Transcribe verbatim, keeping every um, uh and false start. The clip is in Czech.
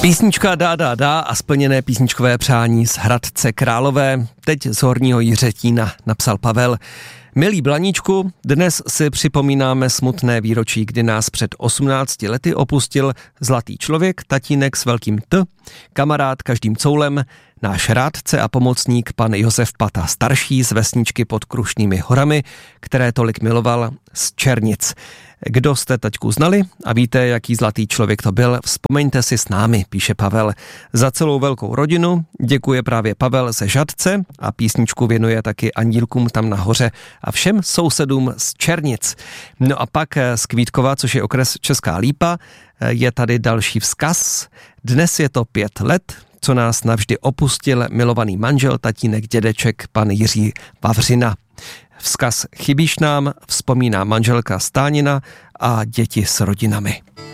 Písnička Dá, dá, dá a splněné písničkové přání z Hradce Králové. Teď z Horního Jiřetína napsal Pavel. Milý Blaníčku, dnes si připomínáme smutné výročí, kdy nás před osmnácti lety opustil zlatý člověk, tatínek s velkým T, kamarád každým coulem, náš rádce a pomocník pan Josef Pata starší z vesničky pod Krušnými horami, které tolik miloval, z Černic. Kdo jste taťku znali a víte, jaký zlatý člověk to byl, vzpomeňte si s námi, píše Pavel. Za celou velkou rodinu děkuje právě Pavel ze Žadce a písničku věnuje taky andílkům tam nahoře a všem sousedům z Černic. No a pak z Kvítkova, což je okres Česká Lípa, je tady další vzkaz. Dnes je to pět let, co nás navždy opustil milovaný manžel, tatínek, dědeček, pan Jiří Vavřina. Vzkaz chybíš nám, vzpomíná manželka Stánina a děti s rodinami.